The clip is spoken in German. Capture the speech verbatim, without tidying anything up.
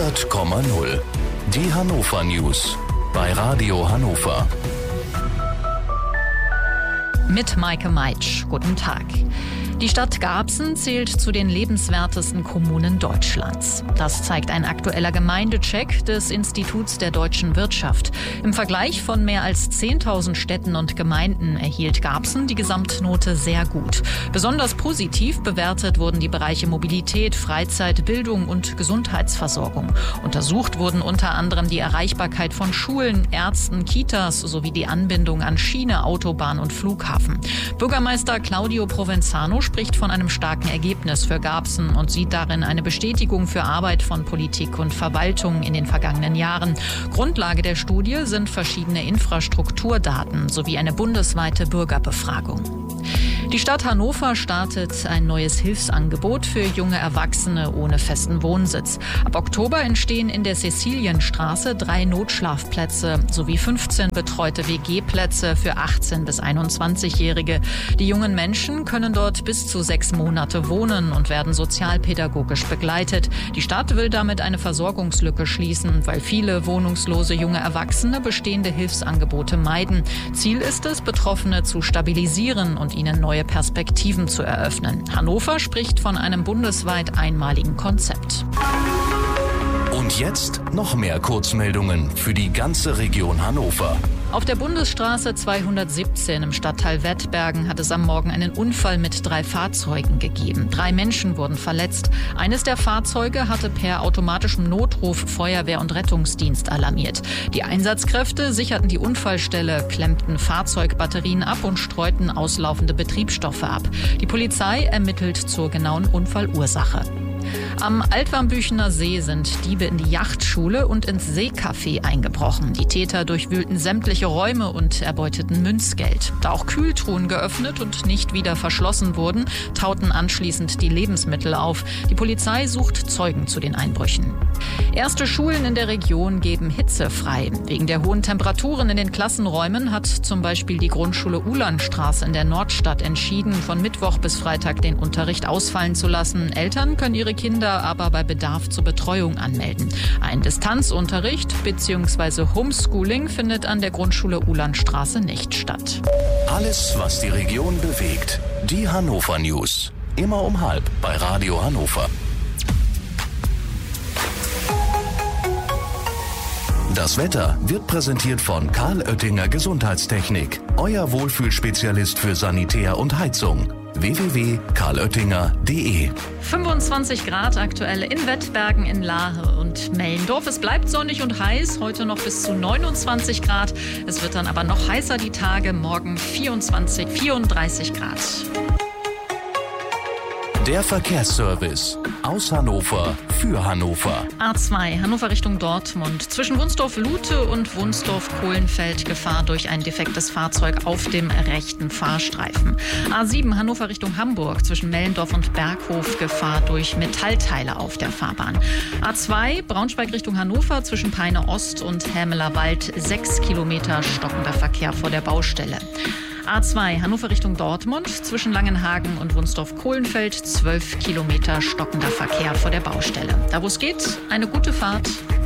hundert Komma null. Die Hannover News bei Radio Hannover. Mit Maike Meitsch. Guten Tag. Die Stadt Garbsen zählt zu den lebenswertesten Kommunen Deutschlands. Das zeigt ein aktueller Gemeindecheck des Instituts der deutschen Wirtschaft. Im Vergleich von mehr als zehntausend Städten und Gemeinden erhielt Garbsen die Gesamtnote sehr gut. Besonders positiv bewertet wurden die Bereiche Mobilität, Freizeit, Bildung und Gesundheitsversorgung. Untersucht wurden unter anderem die Erreichbarkeit von Schulen, Ärzten, Kitas sowie die Anbindung an Schiene, Autobahn und Flughafen. Bürgermeister Claudio Provenzano spricht von einem starken Ergebnis für Garbsen und sieht darin eine Bestätigung für Arbeit von Politik und Verwaltung in den vergangenen Jahren. Grundlage der Studie sind verschiedene Infrastrukturdaten sowie eine bundesweite Bürgerbefragung. Die Stadt Hannover startet ein neues Hilfsangebot für junge Erwachsene ohne festen Wohnsitz. Ab Oktober entstehen in der Cäcilienstraße drei Notschlafplätze sowie fünfzehn betreute W G-Plätze für achtzehn- bis einundzwanzigjährige. Die jungen Menschen können dort bis zu sechs Monate wohnen und werden sozialpädagogisch begleitet. Die Stadt will damit eine Versorgungslücke schließen, weil viele wohnungslose junge Erwachsene bestehende Hilfsangebote meiden. Ziel ist es, Betroffene zu stabilisieren und ihnen neue Perspektiven zu eröffnen. Hannover spricht von einem bundesweit einmaligen Konzept. Und jetzt noch mehr Kurzmeldungen für die ganze Region Hannover. Auf der Bundesstraße zweihundertsiebzehn im Stadtteil Wettbergen hat es am Morgen einen Unfall mit drei Fahrzeugen gegeben. Drei Menschen wurden verletzt. Eines der Fahrzeuge hatte per automatischem Notruf Feuerwehr und Rettungsdienst alarmiert. Die Einsatzkräfte sicherten die Unfallstelle, klemmten Fahrzeugbatterien ab und streuten auslaufende Betriebsstoffe ab. Die Polizei ermittelt zur genauen Unfallursache. Am Altwarmbüchener See sind Diebe in die Yachtschule und ins Seecafé eingebrochen. Die Täter durchwühlten sämtliche Räume und erbeuteten Münzgeld. Da auch Kühltruhen geöffnet und nicht wieder verschlossen wurden, tauten anschließend die Lebensmittel auf. Die Polizei sucht Zeugen zu den Einbrüchen. Erste Schulen in der Region geben Hitze frei. Wegen der hohen Temperaturen in den Klassenräumen hat zum Beispiel die Grundschule Ulanstraße in der Nordstadt entschieden, von Mittwoch bis Freitag den Unterricht ausfallen zu lassen. Eltern können ihre Kinder aber bei Bedarf zur Betreuung anmelden. Ein Distanzunterricht bzw. Homeschooling findet an der Grundschule Ulanstraße nicht statt. Alles, was die Region bewegt. Die Hannover News. Immer um halb bei Radio Hannover. Das Wetter wird präsentiert von Karl Oettinger Gesundheitstechnik. Euer Wohlfühlspezialist für Sanitär und Heizung. w w w punkt karl oettinger punkt de fünfundzwanzig Grad aktuell in Wettbergen, in Lahe und Mellendorf. Es bleibt sonnig und heiß, heute noch bis zu neunundzwanzig Grad. Es wird dann aber noch heißer die Tage, morgen vierundzwanzig, vierunddreißig Grad. Der Verkehrsservice aus Hannover für Hannover. A zwei, Hannover Richtung Dortmund. Zwischen Wunsdorf-Lute und Wunsdorf-Kohlenfeld Gefahr durch ein defektes Fahrzeug auf dem rechten Fahrstreifen. A sieben, Hannover Richtung Hamburg. Zwischen Mellendorf und Berghof Gefahr durch Metallteile auf der Fahrbahn. A zwei, Braunschweig Richtung Hannover. Zwischen Peine Ost und Hämeler Wald. Sechs Kilometer stockender Verkehr vor der Baustelle. A zwei, Hannover Richtung Dortmund, zwischen Langenhagen und Wunsdorf-Kohlenfeld, zwölf Kilometer stockender Verkehr vor der Baustelle. Da wo es geht, eine gute Fahrt.